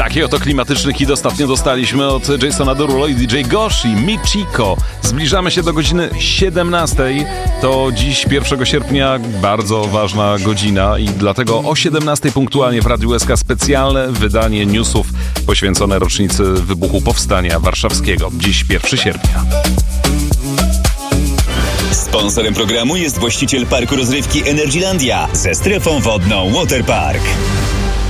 Taki oto klimatyczny hit ostatnio dostaliśmy od Jasona Derulo i DJ Goshi, Michiko. Zbliżamy się do godziny 17. To dziś 1 sierpnia bardzo ważna godzina i dlatego o 17 punktualnie w Radiu SK specjalne wydanie newsów poświęcone rocznicy wybuchu Powstania Warszawskiego. Dziś 1 sierpnia. Sponsorem programu jest właściciel parku rozrywki Energylandia ze strefą wodną Waterpark.